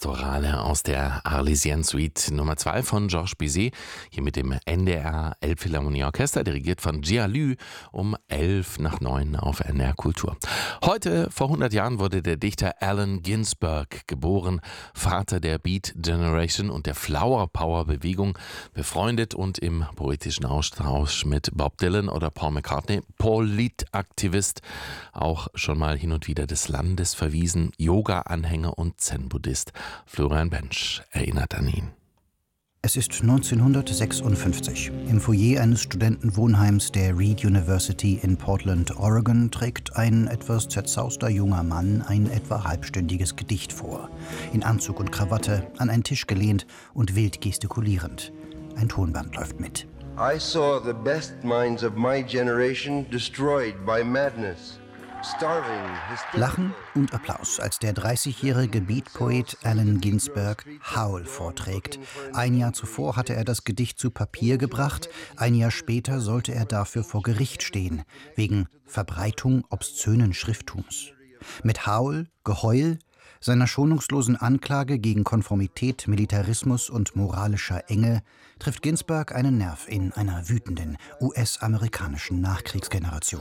Pastorale aus der Arlésienne Suite Nummer 2 von Georges Bizet, hier mit dem NDR Elbphilharmonie Orchester, dirigiert von Jia Lü, um 8:11 auf NDR Kultur. Heute, vor 100 Jahren, wurde der Dichter Allen Ginsberg geboren, Vater der Beat Generation und der Flower Power Bewegung, befreundet und im poetischen Austausch mit Bob Dylan oder Paul McCartney, Politaktivist, auch schon mal hin und wieder des Landes verwiesen, Yoga-Anhänger und Zen-Buddhist. Florian Bensch erinnert an ihn. Es ist 1956. Im Foyer eines Studentenwohnheims der Reed University in Portland, Oregon, trägt ein etwas zerzauster junger Mann ein etwa halbstündiges Gedicht vor. In Anzug und Krawatte, an einen Tisch gelehnt und wild gestikulierend. Ein Tonband läuft mit. I saw the best minds of my generation destroyed by madness. Lachen und Applaus, als der 30-jährige Beatpoet Allen Ginsberg Howl vorträgt. Ein Jahr zuvor hatte er das Gedicht zu Papier gebracht, ein Jahr später sollte er dafür vor Gericht stehen, wegen Verbreitung obszönen Schrifttums. Mit Howl, Geheul, seiner schonungslosen Anklage gegen Konformität, Militarismus und moralischer Enge trifft Ginsberg einen Nerv in einer wütenden US-amerikanischen Nachkriegsgeneration.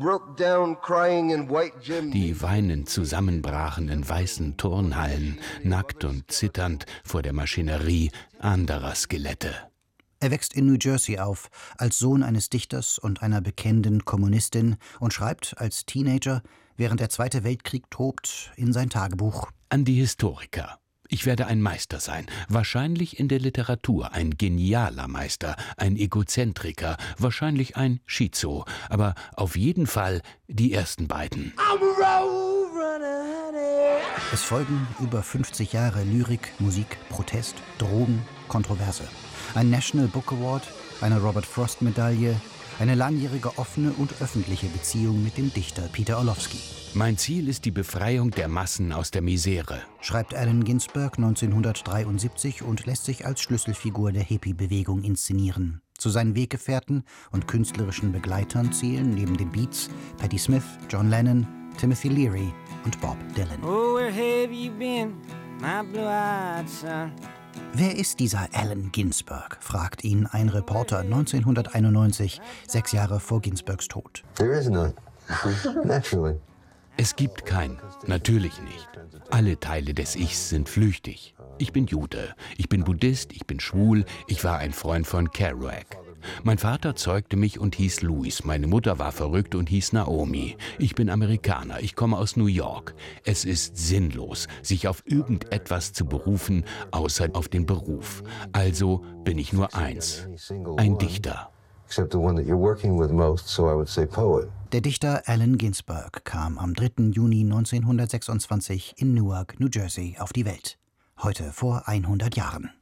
Die weinend zusammenbrachen in weißen Turnhallen, nackt und zitternd vor der Maschinerie anderer Skelette. Er wächst in New Jersey auf, als Sohn eines Dichters und einer bekennenden Kommunistin und schreibt als Teenager, während der Zweite Weltkrieg tobt, in sein Tagebuch: An die Historiker. Ich werde ein Meister sein, wahrscheinlich in der Literatur, ein genialer Meister, ein Egozentriker, wahrscheinlich ein Schizo, aber auf jeden Fall die ersten beiden. Es folgen über 50 Jahre Lyrik, Musik, Protest, Drogen, Kontroverse. Ein National Book Award, eine Robert Frost Medaille, eine langjährige offene und öffentliche Beziehung mit dem Dichter Peter Orlovsky. Mein Ziel ist die Befreiung der Massen aus der Misere, schreibt Allen Ginsberg 1973 und lässt sich als Schlüsselfigur der Hippie-Bewegung inszenieren. Zu seinen Weggefährten und künstlerischen Begleitern zählen neben den Beats Patti Smith, John Lennon, Timothy Leary und Bob Dylan. Oh, where have you been, my blue-eyed son? Wer ist dieser Allen Ginsberg? Fragt ihn ein Reporter 1991, 6 Jahre vor Ginsbergs Tod. There is none. Naturally. Es gibt keinen, natürlich nicht. Alle Teile des Ichs sind flüchtig. Ich bin Jude, ich bin Buddhist, ich bin schwul, ich war ein Freund von Kerouac. Mein Vater zeugte mich und hieß Louis, meine Mutter war verrückt und hieß Naomi. Ich bin Amerikaner, ich komme aus New York. Es ist sinnlos, sich auf irgendetwas zu berufen, außer auf den Beruf. Also bin ich nur eins, ein Dichter. Der Dichter Allen Ginsberg kam am 3. Juni 1926 in Newark, New Jersey, auf die Welt. Heute vor 100 Jahren.